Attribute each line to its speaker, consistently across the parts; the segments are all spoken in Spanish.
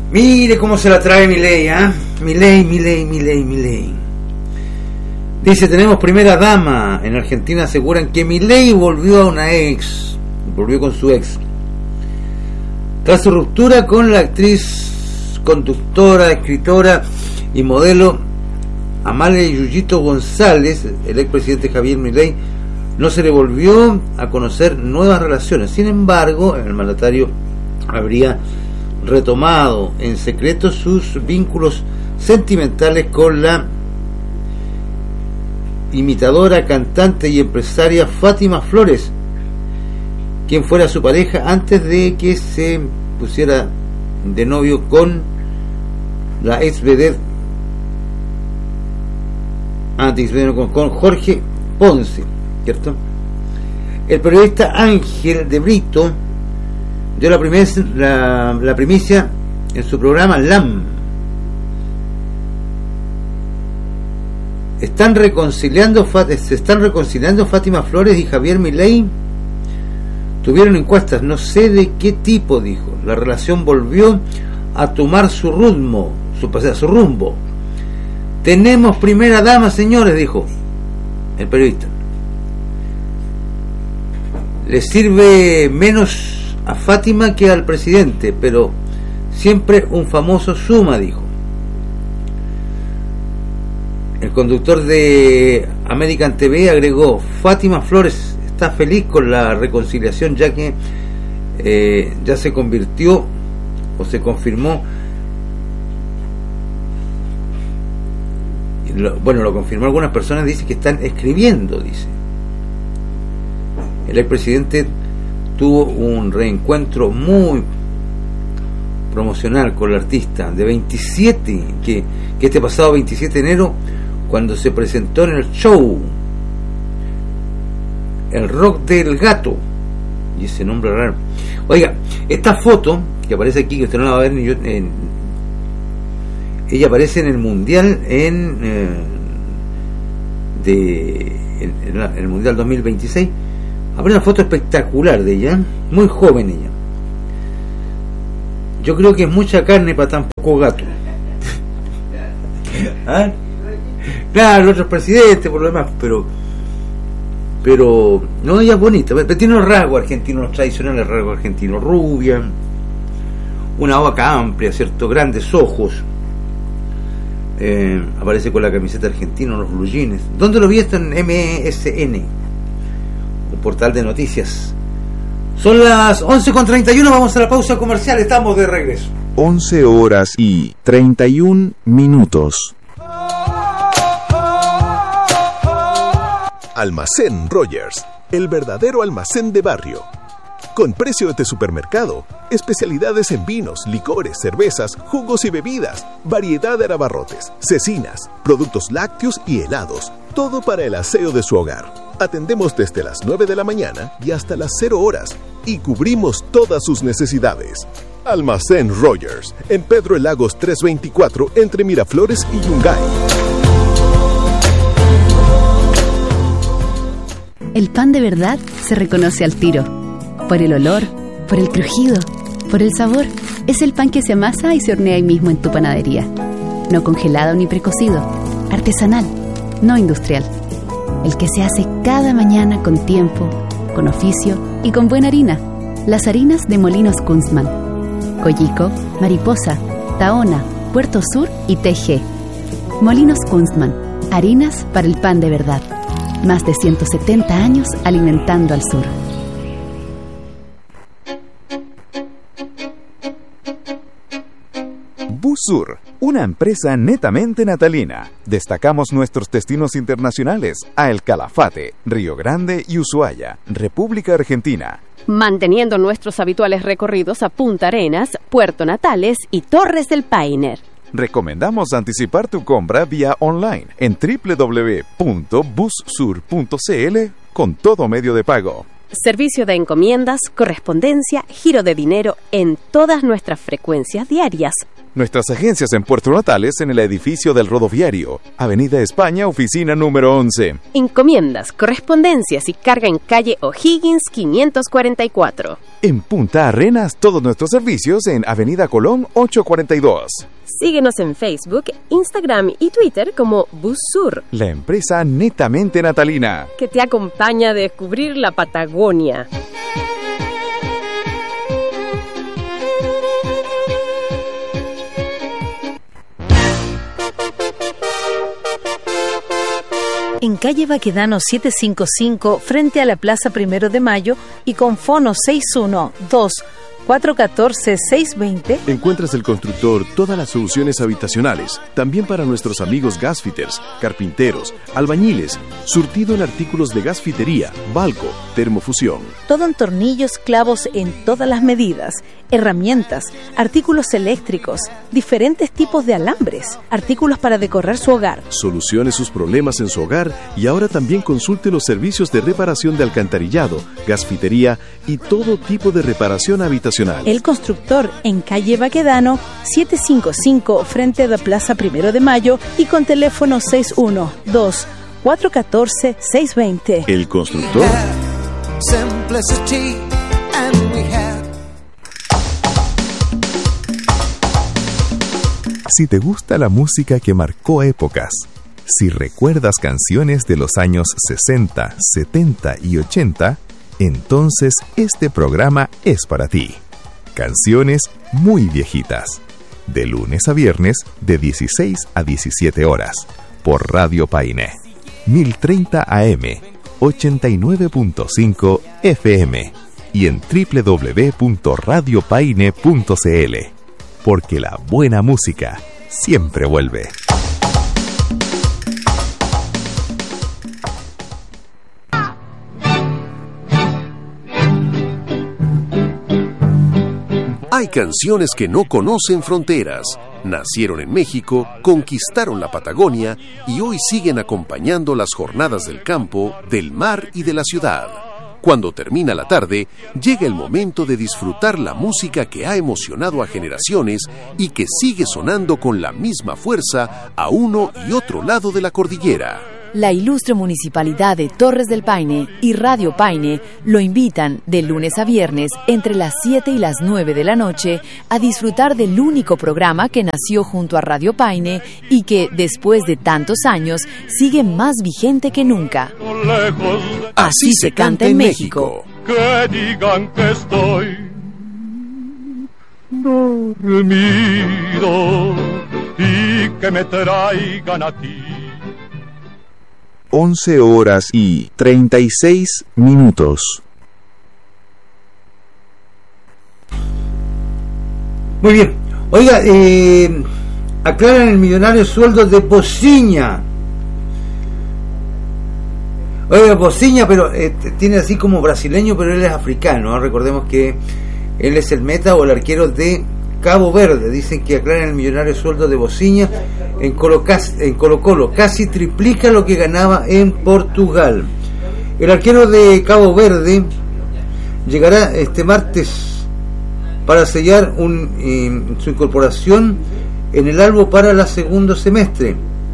Speaker 1: Mire cómo se la trae Milei, ¿ah? Milei. Dice, tenemos primera dama. En Argentina aseguran que Milei volvió con su ex. Tras su ruptura con la actriz, conductora, escritora y modelo Amalia Yuyito González, el expresidente Javier Milei no se le volvió a conocer nuevas relaciones. Sin embargo, el mandatario habría retomado en secreto sus vínculos sentimentales con la imitadora, cantante y empresaria Fátima Flores, quien fuera su pareja antes de que se pusiera de novio con la ex vedette, con Jorge Ponce, ¿cierto? El periodista Ángel de Brito dio la primicia en su programa LAM. Se están reconciliando Fátima Flores y Javier Milei. Tuvieron encuestas, no sé de qué tipo, dijo. La relación volvió a tomar su rumbo. Tenemos primera dama, señores, dijo el periodista. Le sirve menos a Fátima que al presidente, pero siempre un famoso suma, dijo. El conductor de American TV agregó, Fátima Flores está feliz con la reconciliación, ya que ya se convirtió o se confirmó, lo confirmó algunas personas, dice que están escribiendo, dice. El expresidente tuvo un reencuentro muy promocional con la artista de 27, que este pasado 27 de enero, cuando se presentó en el show El Rock del Gato, y ese nombre raro. Oiga, esta foto que aparece aquí, que usted no la va a ver ni yo, ella aparece en el mundial en el mundial 2026. Habrá una foto espectacular de ella, muy joven ella. Yo creo que es mucha carne para tan poco gato. ¿Ah? Claro, el otro presidente por lo demás, pero no, ella es bonita, pero tiene unos rasgos argentinos, los tradicionales rasgos argentinos, rubia, una boca amplia, cierto, grandes ojos. Aparece con la camiseta argentina, los blue jeans. ¿Dónde lo vi esto? En MSN, un portal de noticias. Son las 11:31, vamos a la pausa comercial, estamos de regreso.
Speaker 2: 11:31. Almacén Rogers, el verdadero almacén de barrio. Con precios de supermercado, especialidades en vinos, licores, cervezas, jugos y bebidas, variedad de abarrotes, cecinas, productos lácteos y helados, todo para el aseo de su hogar. Atendemos desde las 9 de la mañana y hasta las 0 horas y cubrimos todas sus necesidades. Almacén Rogers, en Pedro el Lagos 324, entre Miraflores y Yungay.
Speaker 3: El pan de verdad se reconoce al tiro. Por el olor, por el crujido, por el sabor. Es el pan que se amasa y se hornea ahí mismo en tu panadería. No congelado ni precocido. Artesanal, no industrial. El que se hace cada mañana con tiempo, con oficio y con buena harina. Las harinas de Molinos Kunstmann. Coyico, Mariposa, Tahona, Puerto Sur y TG. Molinos Kunstmann. Harinas para el pan de verdad. Más de 170 años alimentando al sur.
Speaker 4: Bussur, una empresa netamente natalina. Destacamos nuestros destinos internacionales a El Calafate, Río Grande y Ushuaia, República Argentina.
Speaker 5: Manteniendo nuestros habituales recorridos a Punta Arenas, Puerto Natales y Torres del Paine.
Speaker 4: Recomendamos anticipar tu compra vía online en www.bussur.cl con todo medio de pago.
Speaker 5: Servicio de encomiendas, correspondencia, giro de dinero en todas nuestras frecuencias diarias.
Speaker 4: Nuestras agencias en Puerto Natales en el edificio del Rodoviario, Avenida España, oficina número 11.
Speaker 5: Encomiendas, correspondencias y carga en calle O'Higgins 544.
Speaker 4: En Punta Arenas, todos nuestros servicios en Avenida Colón 842.
Speaker 5: Síguenos en Facebook, Instagram y Twitter como Bussur,
Speaker 4: La empresa netamente natalina,
Speaker 5: que te acompaña a descubrir la Patagonia.
Speaker 6: En calle Baquedano 755, frente a la Plaza 1 de Mayo y con fono 612-414-620.
Speaker 2: Encuentras el constructor todas las soluciones habitacionales, también para nuestros amigos gasfitters, carpinteros, albañiles, surtido en artículos de gasfitería, balco, termofusión.
Speaker 6: Todo en tornillos, clavos en todas las medidas, herramientas, artículos eléctricos, diferentes tipos de alambres, artículos para decorar su hogar.
Speaker 2: Solucione sus problemas en su hogar y ahora también consulte los servicios de reparación de alcantarillado, gasfitería y todo tipo de reparación habitacional.
Speaker 6: El constructor en calle Baquedano 755, frente a la Plaza 1 de Mayo y con teléfono 612-414-620.
Speaker 2: El constructor.
Speaker 4: Si te gusta la música que marcó épocas, si recuerdas canciones de los años 60, 70 y 80, entonces este programa es para ti. Canciones muy viejitas, de lunes a viernes de 16 a 17 horas, por Radio Paine, 1030 AM, 89.5 FM y en www.radiopaine.cl, porque la buena música siempre vuelve.
Speaker 7: Hay canciones que no conocen fronteras. Nacieron en México, conquistaron la Patagonia y hoy siguen acompañando las jornadas del campo, del mar y de la ciudad. Cuando termina la tarde, llega el momento de disfrutar la música que ha emocionado a generaciones y que sigue sonando con la misma fuerza a uno y otro lado de la cordillera.
Speaker 8: La ilustre Municipalidad de Torres del Paine y Radio Paine lo invitan de lunes a viernes entre las 7 y las 9 de la noche a disfrutar del único programa que nació junto a Radio Paine y que, después de tantos años, sigue más vigente que nunca.
Speaker 7: Así se canta en México.
Speaker 9: Que digan que estoy dormido y que me traigan a ti.
Speaker 4: 11 horas y 36 minutos.
Speaker 1: Muy bien. Oiga, aclaran el millonario sueldo de Bociña. Oiga, Bociña, pero tiene así como brasileño, pero él es africano, ¿no? Recordemos que él es el meta o el arquero de Cabo Verde. Dicen que aclaran el millonario sueldo de Bociña en Colo-Colo, casi triplica lo que ganaba en Portugal. El arquero de Cabo Verde llegará este martes para sellar su incorporación en el Albo para el segundo semestre.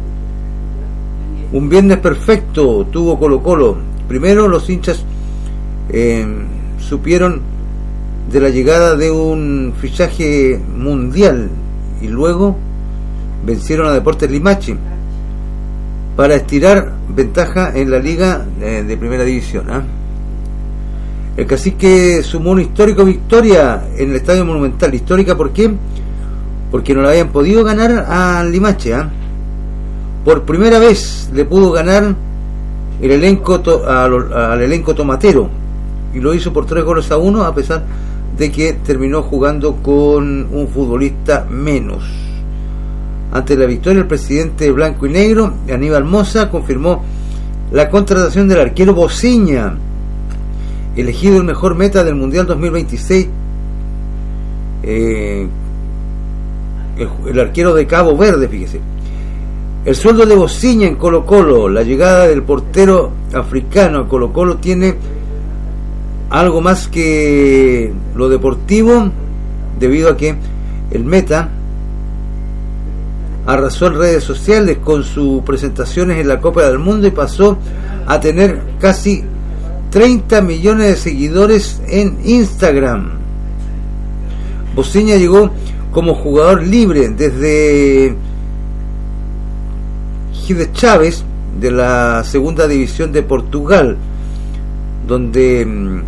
Speaker 1: Un viernes perfecto tuvo Colo-Colo. Primero los hinchas supieron de la llegada de un fichaje mundial y luego vencieron a Deportes Limache para estirar ventaja en la liga de primera división. El Cacique sumó una histórica victoria en el Estadio Monumental. Histórica, ¿por qué? Porque no la habían podido ganar a Limache. Por primera vez le pudo ganar el elenco al elenco tomatero y lo hizo por 3-1, a pesar de que terminó jugando con un futbolista menos. Ante la victoria, el presidente blanco y negro, Aníbal Mosa, confirmó la contratación del arquero Bociña, elegido el mejor meta del Mundial 2026, el arquero de Cabo Verde, fíjese. El sueldo de Bociña en Colo-Colo, la llegada del portero africano a Colo-Colo tiene algo más que lo deportivo, debido a que el Meta arrasó en redes sociales con sus presentaciones en la Copa del Mundo y pasó a tener casi 30 millones de seguidores en Instagram. Bociña llegó como jugador libre desde Gide Chávez de la segunda división de Portugal, donde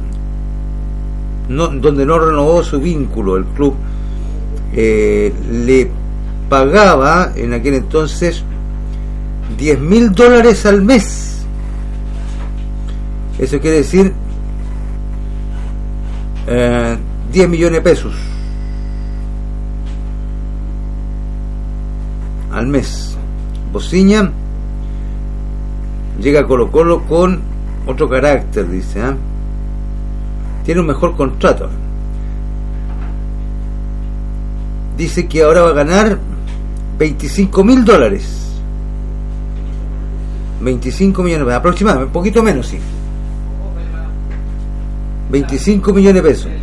Speaker 1: no renovó su vínculo. El club le pagaba en aquel entonces $10.000 al mes. Eso quiere decir 10 millones de pesos al mes. Bociña llega a Colo-Colo con otro carácter, dice, tiene un mejor contrato. Dice que ahora va a ganar $25.000. 25 millones, aproximadamente, un poquito menos, sí. 25 millones de pesos.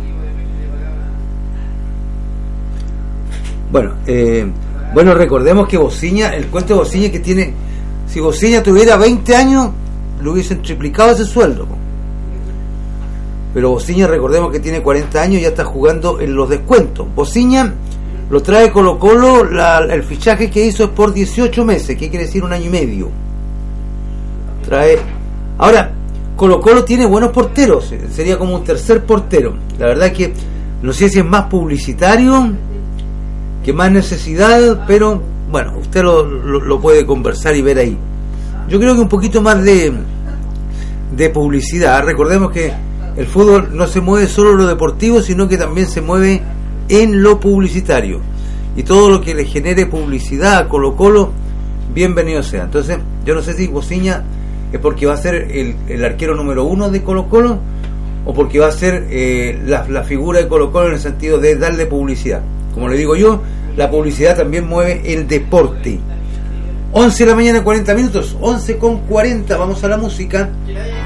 Speaker 1: Bueno, recordemos que Bociña, el cuento de Bociña que tiene, si Bociña tuviera 20 años, le hubiesen triplicado ese sueldo. Pero Bociña, recordemos que tiene 40 años y ya está jugando en los descuentos. Bociña lo trae Colo-Colo, el fichaje que hizo es por 18 meses, que quiere decir un año y medio. Ahora, Colo-Colo tiene buenos porteros, sería como un tercer portero. La verdad es que no sé si es más publicitario que más necesidad, pero bueno, usted lo puede conversar y ver ahí. Yo creo que un poquito más de publicidad. Recordemos que el fútbol no se mueve solo en lo deportivo, sino que también se mueve en lo publicitario. Y todo lo que le genere publicidad a Colo-Colo, bienvenido sea. Entonces, yo no sé si Bociña es porque va a ser el arquero número 1 de Colo-Colo, o porque va a ser la figura de Colo-Colo en el sentido de darle publicidad. Como le digo yo, la publicidad también mueve el deporte. 11 de la mañana, 40 minutos, 11:40, vamos a la música.